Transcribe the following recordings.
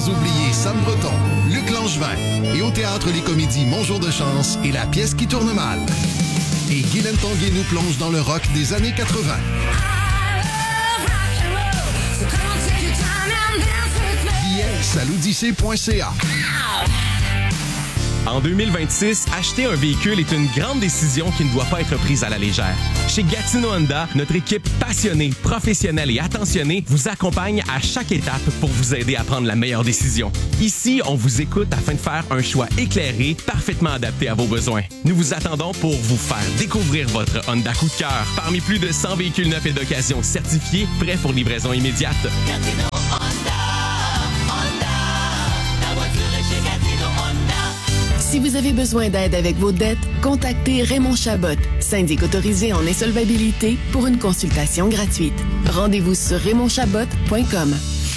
oublier Sam Breton, Luc Langevin et au théâtre les comédies Mon jour de chance et La pièce qui tourne mal. Et Guylaine Tanguay nous plonge dans le rock des années 80. Billets saloudyssé.ca. En 2026, acheter un véhicule est une grande décision qui ne doit pas être prise à la légère. Chez Gatineau Honda, notre équipe passionnée, professionnelle et attentionnée vous accompagne à chaque étape pour vous aider à prendre la meilleure décision. Ici, on vous écoute afin de faire un choix éclairé, parfaitement adapté à vos besoins. Nous vous attendons pour vous faire découvrir votre Honda coup de cœur parmi plus de 100 véhicules neufs et d'occasion certifiés, prêts pour livraison immédiate. Gatineau Honda, la voiture est chez Gatineau Honda. Si vous avez besoin d'aide avec vos dettes, contactez Raymond Chabot, syndic autorisé en insolvabilité, pour une consultation gratuite. Rendez-vous sur raymondchabot.com.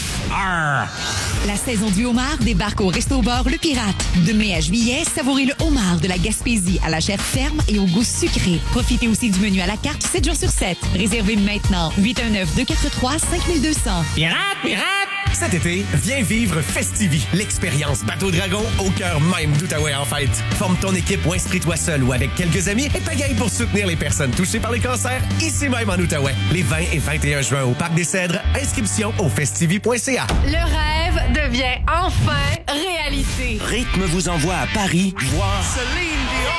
La saison du homard débarque au Resto-Bar Le Pirate. De mai à juillet, savourez le homard de la Gaspésie à la chair ferme et au goût sucré. Profitez aussi du menu à la carte 7 jours sur 7. Réservez maintenant 819-243-5200. Pirate, pirate! Cet été, viens vivre Festivi, l'expérience bateau dragon au cœur même d'Outaouais en fête. Forme ton équipe ou inscris-toi seul ou avec quelques amis et pagaille pour soutenir les personnes touchées par le cancer ici même en Outaouais. Les 20 et 21 juin au Parc des Cèdres, inscription au festivi.ca. Le rêve devient enfin réalité. Rythme vous envoie à Paris voir Céline Dion.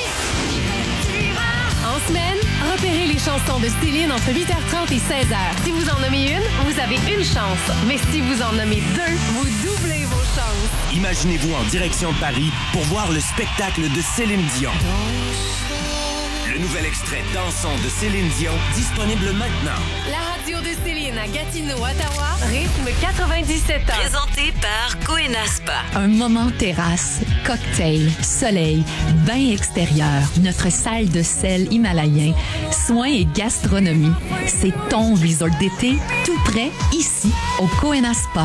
En semaine, repérez les chansons de Céline entre 8h30 et 16h. Si vous en nommez une, vous avez une chance. Mais si vous en nommez deux, vous doublez vos chances. Imaginez-vous en direction de Paris pour voir le spectacle de Céline Dion. Le nouvel extrait Dansons de Céline Dion, disponible maintenant. La radio de Céline à Gatineau, Ottawa, rythme 97 ans. Présenté par Coenaspa. Un moment terrasse, cocktail, soleil, bain extérieur, notre salle de sel himalayen, soins et gastronomie. C'est ton resort d'été, tout près, ici, au Coenaspa.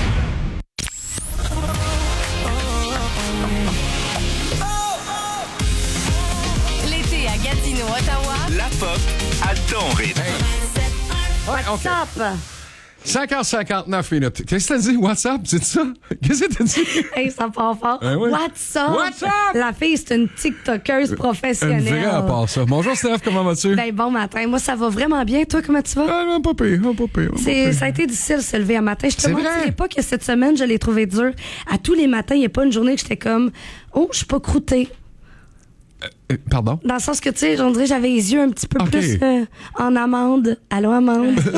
Ottawa. La pop à ton rythme. What's up? 5h59 minutes. Qu'est-ce que t'as dit? WhatsApp, c'est ça? Qu'est-ce que t'as dit? Hey, ça part fort. Ben oui. What's up? What's up? La fille, c'est une TikTokeuse professionnelle. Une vraie à part ça. Bonjour Steph, comment vas-tu? Ben bon matin. Moi, ça va vraiment bien. Toi, comment tu vas? Ah, pas pire. Ça a été difficile de se lever un matin. Je te C'est mentirais vrai? pas que cette semaine, je l'ai trouvé dur. À tous les matins, il n'y a pas une journée que j'étais comme, oh, je suis pas croûtée. Pardon? Dans le sens que, tu sais, on dirait que j'avais les yeux un petit peu Ok. plus en amande. Allô, amande? Bon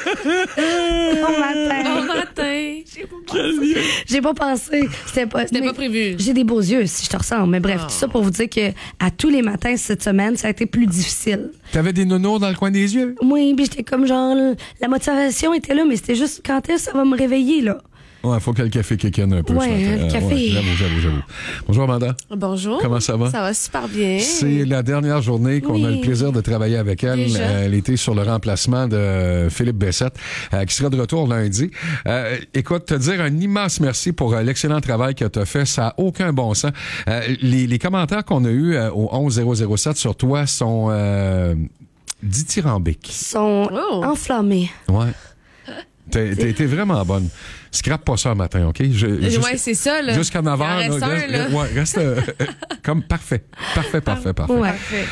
matin. Bon matin. J'ai pas pensé. C'était pas prévu. J'ai des beaux yeux, si je te ressemble. Mais bref, tout ça pour vous dire que à tous les matins cette semaine, ça a été plus difficile. T'avais des nonos dans le coin des yeux? Oui, puis j'étais comme genre, la motivation était là, mais c'était juste quand est-ce que ça va me réveiller, là? Ouais, faut que le café kickine un peu. Ouais, ce matin. le café. Ouais, j'avoue. Bonjour Amanda. Bonjour. Comment ça va? Ça va super bien. C'est la dernière journée qu'on a le plaisir de travailler avec elle. Déjà. Elle était sur le remplacement de Philippe Bessette, qui sera de retour lundi. Écoute, te dire un immense merci pour l'excellent travail que tu as fait. Ça n'a aucun bon sens. Les commentaires qu'on a eus au 11007 sur toi sont dithyrambiques. Ils sont enflammés. Ouais. T'as été vraiment bonne. Scrape pas ça un matin, OK? Ouais, c'est ça, là. Jusqu'à 9 Il en reste un, là. reste comme parfait. Parfait. Ouais.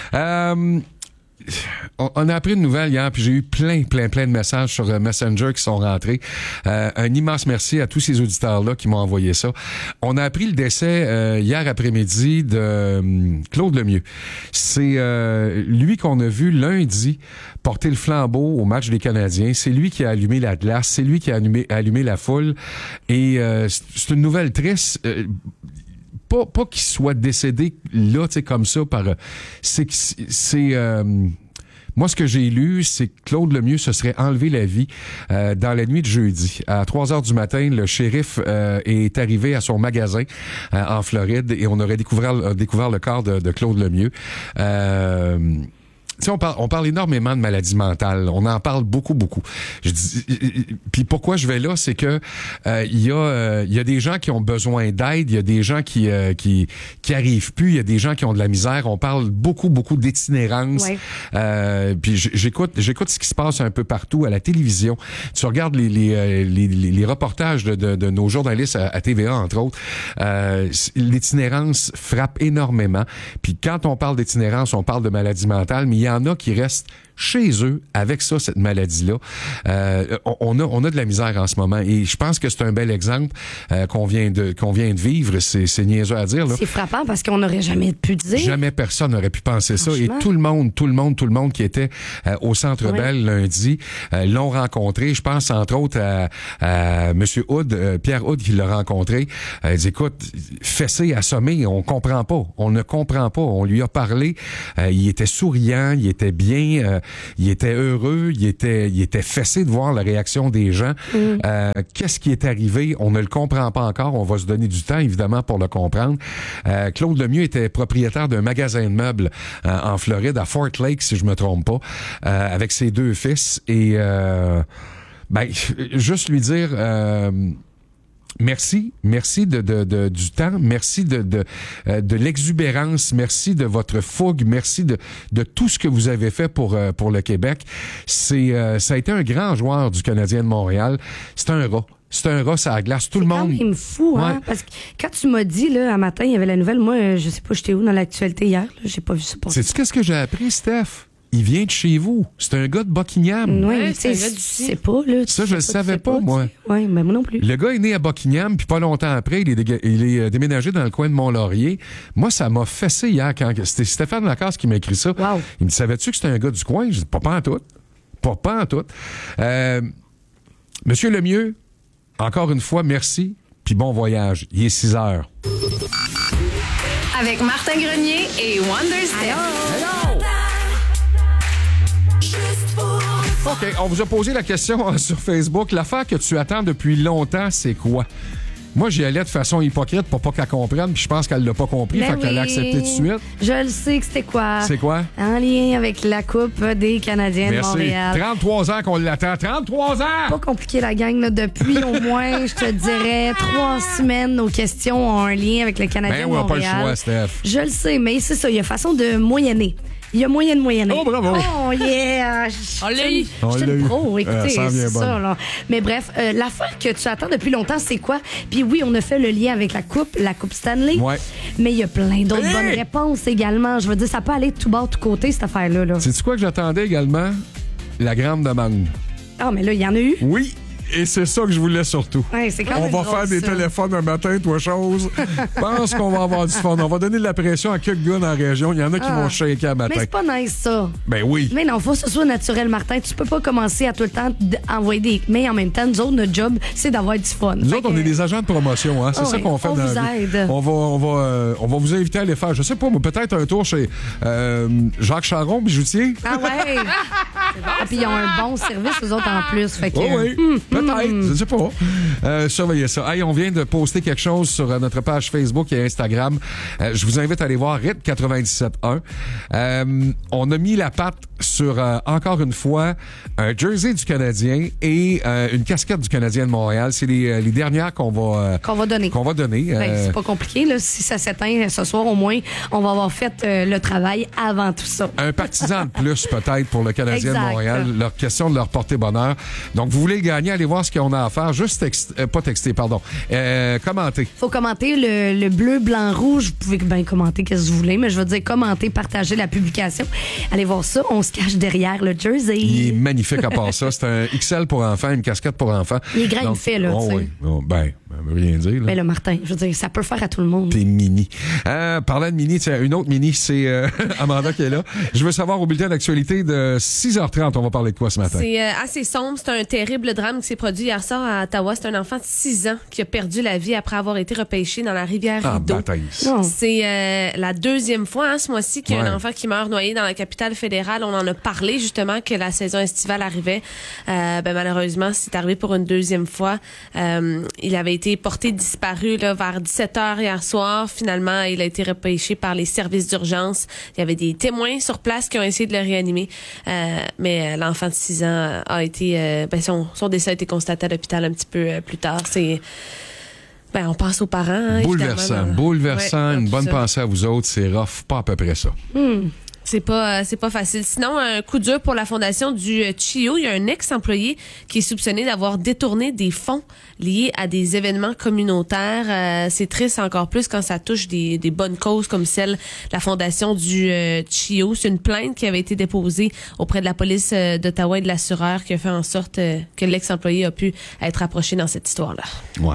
On a appris une nouvelle hier, puis j'ai eu plein de messages sur Messenger qui sont rentrés. Un immense merci à tous ces auditeurs-là qui m'ont envoyé ça. On a appris le décès hier après-midi de Claude Lemieux. C'est lui qu'on a vu lundi porter le flambeau au match des Canadiens. C'est lui qui a allumé la glace. C'est lui qui a allumé la foule. Et c'est une nouvelle triste. Pas qu'il soit décédé là, tu sais, comme ça, moi, ce que j'ai lu, c'est que Claude Lemieux se serait enlevé la vie dans la nuit de jeudi. À 3 heures du matin, le shérif est arrivé à son magasin en Floride et on aurait découvert le corps de Claude Lemieux. Tu sais, on parle énormément de maladies mentales. On en parle beaucoup. Puis pourquoi je vais là, c'est que il y a des gens qui ont besoin d'aide, il y a des gens qui arrivent plus, il y a des gens qui ont de la misère. On parle beaucoup d'itinérance. Ouais. Puis j'écoute ce qui se passe un peu partout à la télévision. Tu regardes les reportages de nos journalistes à TVA, entre autres. L'itinérance frappe énormément. Puis quand on parle d'itinérance, on parle de maladies mentales, mais il y en a qui restent chez eux avec cette maladie-là. On a de la misère en ce moment et je pense que c'est un bel exemple qu'on vient de vivre. C'est niaiseux à dire, là. C'est frappant parce qu'on n'aurait jamais pu dire. Jamais personne n'aurait pu penser ça. Et tout le monde qui était au Centre Bell lundi l'ont rencontré. Je pense entre autres à Monsieur Hood, Pierre Hood qui l'a rencontré. Il dit, écoute, fessé, assommé, on comprend pas. On ne comprend pas. On lui a parlé. Il était souriant, il était bien, il était heureux, il était fessé de voir la réaction des gens. Qu'est-ce qui est arrivé? On ne le comprend pas encore. On va se donner du temps, évidemment, pour le comprendre. Claude Lemieux était propriétaire d'un magasin de meubles en Floride, à Fort Lake, si je me trompe pas, avec ses 2 fils. Et juste lui dire... Merci du temps, merci de l'exubérance, merci de votre fougue, merci de tout ce que vous avez fait pour le Québec. Ça a été un grand joueur du Canadien de Montréal. C'est un rat. C'est un rat sur la glace. Tout le monde. C'est quand même fou, hein? Parce que quand tu m'as dit, là, un matin, il y avait la nouvelle, moi, je sais pas, j'étais où dans l'actualité hier, là, j'ai pas vu ça passer. Sais-tu qu'est-ce que j'ai appris, Steph? Il vient de chez vous. C'est un gars de Buckingham. Oui, tu sais pas, là. Ça, je le savais pas, moi. Oui, mais moi non plus. Le gars est né à Buckingham, puis pas longtemps après, il est déménagé dans le coin de Mont-Laurier. Moi, ça m'a fessé hier quand c'était Stéphane Lacasse qui m'a écrit ça. Wow. Il me dit, savais-tu que c'était un gars du coin? Je dis, pas en tout. Pas en tout. Monsieur Lemieux, encore une fois, merci, puis bon voyage. Il est 6 heures. Avec Martin Grenier et Wonder Step. Hello! OK, on vous a posé la question sur Facebook. L'affaire que tu attends depuis longtemps, c'est quoi? Moi, j'y allais de façon hypocrite pour pas qu'elle comprenne, puis je pense qu'elle l'a pas compris, fait qu'elle l'a accepté tout de suite. Je le sais que c'était quoi. C'est quoi? En lien avec la Coupe des Canadiens de Montréal. 33 ans qu'on l'attend. 33 ans! Pas compliqué, la gang, là. Depuis au moins, je te dirais, 3 semaines, nos questions ont un lien avec le Canadien de Montréal. Ben oui, on n'a pas le choix, Steph. Je le sais, mais c'est ça. Il y a façon de moyenner. Il y a moyen de moyenner. Oh, bravo! Oh, yeah! On l'a eu! Je suis une pro, écoutez, ça c'est bon. ça, là. Mais bref, l'affaire que tu attends depuis longtemps, c'est quoi? Puis oui, on a fait le lien avec la Coupe Stanley. Ouais. Mais il y a plein d'autres bonnes réponses également. Je veux dire, ça peut aller de tout bas, de tout côté, cette affaire-là. Là. Sais-tu quoi que j'attendais également? La grande demande. Ah, mais là, il y en a eu? Oui! Et c'est ça que je voulais surtout. Ouais, c'est quand on même va drôle, faire des téléphones un matin, toi chose. Pense qu'on va avoir du fun. On va donner de la pression à quelques gars dans la région. Il y en a qui vont shaker à matin. Mais c'est pas nice, ça. Ben oui. Mais non, faut que ce soit naturel, Martin. Tu peux pas commencer à tout le temps envoyer des... Mais en même temps, nous autres, notre job, c'est d'avoir du fun. Nous autres, on est des agents de promotion. Hein? C'est ça qu'on fait dans vous la vie. aide. On va vous inviter à aller faire, je sais pas, mais peut-être un tour chez Jacques Charon, bijoutier. Ah ouais. Ah, puis ils ont un bon service, eux autres, en plus. Fait que, oui, peut-être. Je sais pas. Surveillez ça. Hey, on vient de poster quelque chose sur notre page Facebook et Instagram. Je vous invite à aller voir RIT 97.1. On a mis la patte sur, encore une fois, un jersey du Canadien et une casquette du Canadien de Montréal. C'est les dernières qu'on va donner. C'est pas compliqué. Là. Si ça s'éteint ce soir, au moins, on va avoir fait le travail avant tout ça. Un partisan de plus, peut-être, pour le Canadien exact. de Montréal. Leur question de leur porter bonheur. Donc, vous voulez gagner, allez voir ce qu'on a à faire. Juste commenter. Faut commenter le bleu, blanc, rouge. Vous pouvez bien commenter qu'est-ce que vous voulez, mais je veux dire commenter, partager la publication. Allez voir ça. On se cache derrière le jersey. Il est magnifique à part ça. C'est un XL pour enfants, une casquette pour enfants. Il est grand, il fait, là. Oh, oui. Oh, ben, rien dire. Là. Ben là, Martin, je veux dire, ça peut faire à tout le monde. T'es mini. Parlant de mini, tiens, une autre mini, c'est Amanda qui est là. Je veux savoir au bulletin d'actualité de 6h30, on va parler de quoi ce matin? C'est assez sombre. C'est un terrible drame qui s'est produit hier soir à Ottawa. C'est un enfant de 6 ans qui a perdu la vie après avoir été repêché dans la rivière Rideau. C'est la deuxième fois ce mois-ci qu'il y a un enfant qui meurt noyé dans la capitale fédérale. On en a parlé justement que la saison estivale arrivait. Malheureusement, c'est arrivé pour une deuxième fois. Il avait été été porté disparu là, vers 17h hier soir. Finalement, il a été repêché par les services d'urgence. Il y avait des témoins sur place qui ont essayé de le réanimer. Mais l'enfant de 6 ans a été... son décès a été constaté à l'hôpital un petit peu plus tard. On pense aux parents. Hein, bouleversant. Une bonne pensée à vous autres. C'est rough, pas à peu près ça. C'est pas facile. Sinon, un coup dur pour la fondation du CHIO. Il y a un ex-employé qui est soupçonné d'avoir détourné des fonds liés à des événements communautaires. C'est triste encore plus quand ça touche des bonnes causes comme celle de la fondation du CHIO. C'est une plainte qui avait été déposée auprès de la police d'Ottawa et de l'assureur qui a fait en sorte que l'ex-employé a pu être approché dans cette histoire-là. Ouais.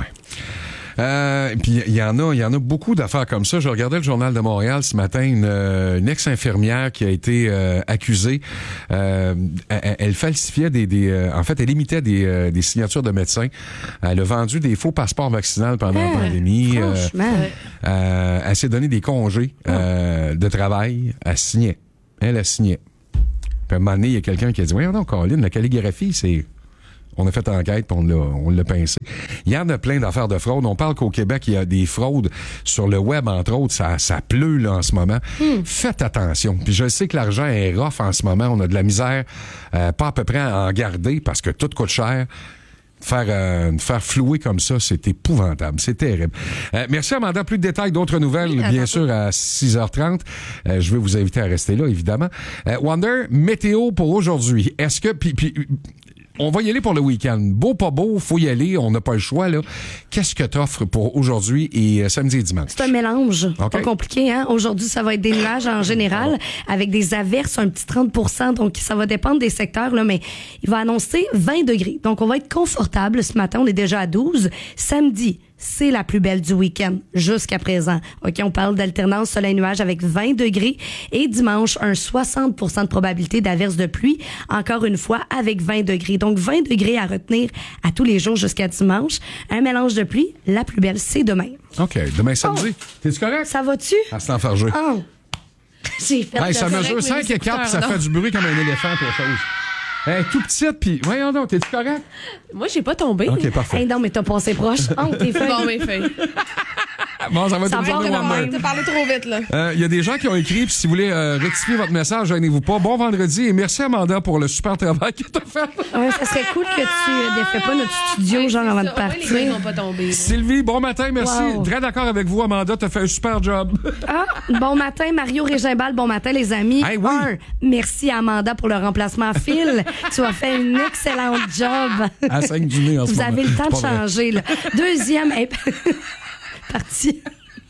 Puis il y en a beaucoup d'affaires comme ça. Je regardais le Journal de Montréal ce matin, une ex-infirmière qui a été accusée. Elle falsifiait en fait, elle imitait des signatures de médecins. Elle a vendu des faux passeports vaccinaux pendant la pandémie. Elle s'est donné des congés de travail. Elle signait. Elle a signé. Puis à un moment donné, il y a quelqu'un qui a dit « Voyons donc, Colin, la calligraphie, c'est... » On a fait enquête, puis on l'a pincé. Il y en a plein d'affaires de fraude. On parle qu'au Québec, il y a des fraudes sur le web, entre autres. Ça pleut là, en ce moment. Faites attention. Puis je sais que l'argent est rough en ce moment. On a de la misère, pas à peu près à en garder parce que tout coûte cher. Faire flouer comme ça, c'est épouvantable. C'est terrible. Merci Amanda. Plus de détails, d'autres nouvelles, bien sûr, à 6h30. Je vais vous inviter à rester là, évidemment. Wonder, météo pour aujourd'hui. Est-ce que... On va y aller pour le week-end. Beau, pas beau, faut y aller, on n'a pas le choix, là. Qu'est-ce que t'offres pour aujourd'hui et samedi et dimanche? C'est un mélange. Pas compliqué, hein? Aujourd'hui, ça va être des nuages en général, avec des averses, un petit 30%, donc ça va dépendre des secteurs, là, mais il va annoncer 20 degrés. Donc, on va être confortable ce matin, on est déjà à 12. Samedi, c'est la plus belle du week-end jusqu'à présent. OK, on parle d'alternance soleil-nuage avec 20 degrés. Et dimanche, un 60% de probabilité d'averse de pluie, encore une fois, avec 20 degrés. Donc, 20 degrés à retenir à tous les jours jusqu'à dimanche. Un mélange de pluie. La plus belle, c'est demain. OK, demain samedi. T'es-tu correct? Ça va-tu? À s'enfarger. Oh. J'ai fait ça mesure 5 et 4 puis ça fait du bruit comme un éléphant, toi, chose. Tout petite, puis voyons donc, t'es-tu correct? Moi, j'ai pas tombé. OK, parfait. Non, mais t'as passé proche. T'es fait. Bon, mes feuilles. Bon, ça va être une journée Wonder. T'as parlé trop vite, là. Il y a des gens qui ont écrit, puis si vous voulez rectifier votre message, gênez-vous pas. Bon vendredi et merci Amanda pour le super travail que t'as fait. Ouais, ça serait cool que tu défais pas notre studio, genre, avant de partir. Les gars n'ont pas tombé. Sylvie, bon matin, merci. Wow. Très d'accord avec vous, Amanda, t'as fait un super job. Bon matin, Mario Régimbal, bon matin, les amis. Hey, oui. Merci à Amanda pour le remplacement. Phil, tu as fait une excellente job. À 5 du nez en ce moment. Vous avez le temps de changer, là. Deuxième, parti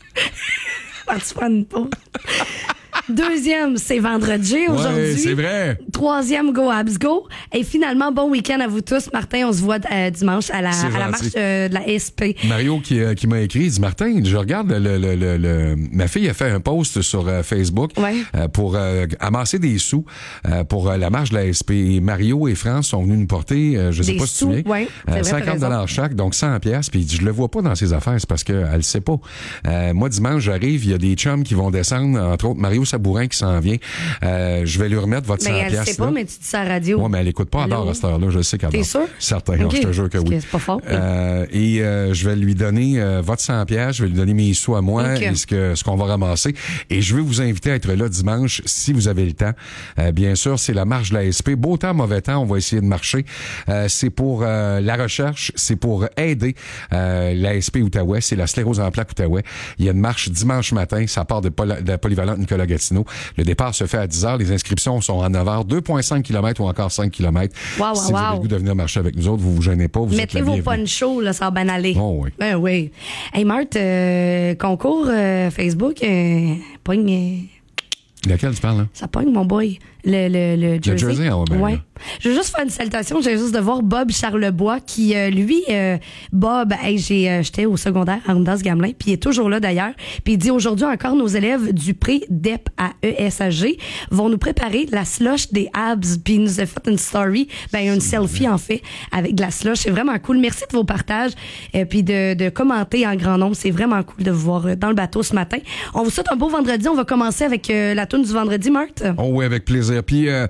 prendre une pause. Deuxième, c'est vendredi aujourd'hui. Ouais, c'est vrai. Troisième, go Abs Go. Et finalement, bon week-end à vous tous. Martin, on se voit dimanche à la marche de la SP. Mario qui m'a écrit, il dit Martin, je regarde ma fille a fait un post sur Facebook pour amasser des sous pour la marche de la SP. Et Mario et France sont venus nous porter, je sais pas si tu te souviens, 50$ chaque, donc 100$. Puis je le vois pas dans ses affaires, c'est parce qu'elle le sait pas. Moi, dimanche, j'arrive, il y a des chums qui vont descendre, entre autres Mario Sabourin qui s'en vient. Je vais lui remettre votre 100$. Mais elle sait pas, mais tu dis ça à la radio. Oui, mais elle écoute pas à cette heure-là. Je sais qu'elle T'es sûr? Certain, okay. Je te jure que oui. C'est pas fort. Et je vais lui donner votre 100$, je vais lui donner mes sous à moi et ce qu'on va ramasser. Et je vais vous inviter à être là dimanche si vous avez le temps. Bien sûr, c'est la marche de la SP. Beau temps, mauvais temps, on va essayer de marcher. C'est pour la recherche, c'est pour aider la SP Outaouais, c'est la sclérose en plaques Outaouais. Il y a une marche dimanche matin, ça part de la polyvalente Nicolas Gatineau. Le départ se fait à 10h. Les inscriptions sont en 9h. 2,5 km ou encore 5 km. Si vous avez le goût de venir marcher avec nous autres, vous vous gênez pas. Mettez vos ponchos, là, ça va bien aller. Oh oui. Ben oui. Hey, Marthe, concours Facebook, pogne... Lequel tu parles, là? Ça pogne, mon boy. Le jersey. Le jersey, ouais. Je veux juste faire une salutation. J'ai juste de voir Bob Charlebois qui, lui, Bob, j'étais au secondaire à Arundas-Gamelin, puis il est toujours là d'ailleurs. Puis il dit aujourd'hui encore, nos élèves du pré-DEP à ESAG vont nous préparer la slush des abs. Puis il nous a fait une story, une selfie en fait, avec de la slush. C'est vraiment cool. Merci de vos partages, puis de commenter en grand nombre. C'est vraiment cool de vous voir dans le bateau ce matin. On vous souhaite un beau vendredi. On va commencer avec la toune du vendredi, Marthe. Oh oui, avec plaisir. Puis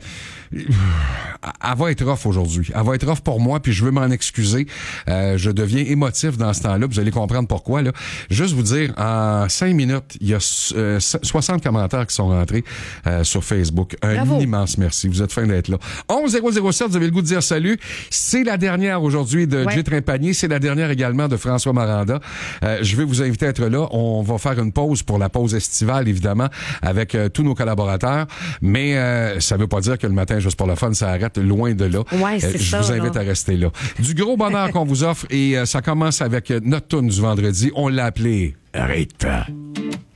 elle va être off aujourd'hui. Elle va être off pour moi, puis je veux m'en excuser. Je deviens émotif dans ce temps-là, vous allez comprendre pourquoi. Là. Juste vous dire, en 5 minutes, il y a 60 commentaires qui sont rentrés sur Facebook. Un immense merci. Vous êtes fin d'être là. 11-007, vous avez le goût de dire salut. C'est la dernière aujourd'hui de Jay Trépanier. C'est la dernière également de François Maranda. Je vais vous inviter à être là. On va faire une pause pour la pause estivale, évidemment, avec tous nos collaborateurs. Mais ça veut pas dire que le matin, juste pour le fun, ça arrête, loin de là. Ouais, c'est je vous invite à rester là. Du gros bonheur qu'on vous offre et ça commence avec notre tune du vendredi. On l'a appelé « Arrête-toi ».